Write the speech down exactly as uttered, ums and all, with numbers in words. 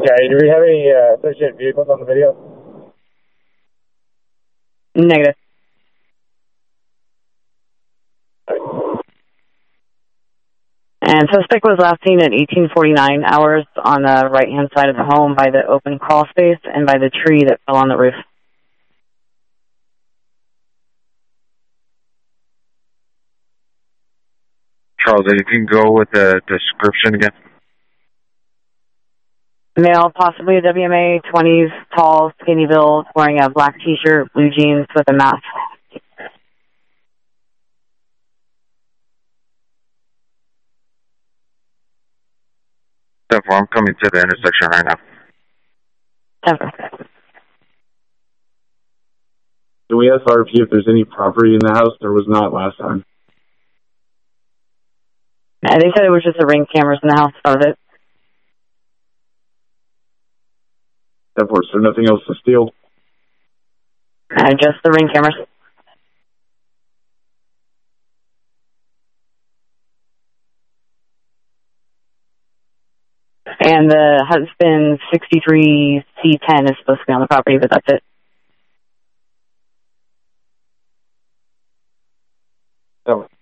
Okay, do we have any uh, associated vehicles on the video? Negative. And suspect was last seen at eighteen forty-nine hours on the right-hand side of the home by the open crawl space and by the tree that fell on the roof. Charles, you can go with the description again. Male, possibly a W M A, twenties, tall, skinny build, wearing a black t-shirt, blue jeans with a mask. Therefore, I'm coming to the intersection right now. Never. Do we ask R P if there's any property in the house? There was not last time. Uh, they said it was just the ring cameras in the house. That was it. Therefore, so nothing else to steal? Uh, just the ring cameras. And the husband sixty-three C ten is supposed to be on the property, but that's it. Oh.